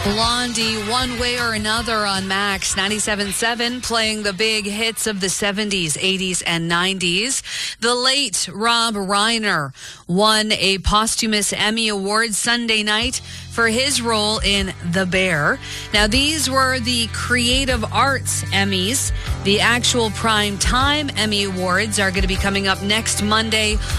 Blondie, One Way or Another on Max 97.7, playing the big hits of the 70s, 80s, and 90s. The late Rob Reiner won a posthumous Emmy Award Sunday night for his role in The Bear. Now, these were the Creative Arts Emmys. The actual prime time Emmy Awards are going to be coming up next Monday